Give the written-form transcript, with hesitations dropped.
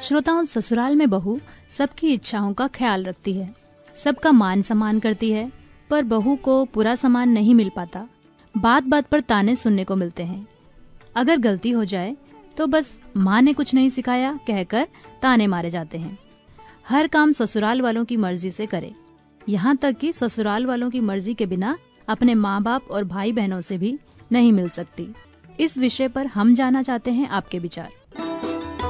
श्रोताओं, ससुराल में बहू सबकी इच्छाओं का ख्याल रखती है, सबका मान सम्मान करती है, पर बहू को पूरा सम्मान नहीं मिल पाता। बात बात पर ताने सुनने को मिलते हैं। अगर गलती हो जाए तो बस माँ ने कुछ नहीं सिखाया कहकर ताने मारे जाते हैं। हर काम ससुराल वालों की मर्जी से करे, यहाँ तक कि ससुराल वालों की मर्जी के बिना अपने माँ बाप और भाई बहनों से भी नहीं मिल सकती। इस विषय पर हम जानना चाहते हैं आपके विचार।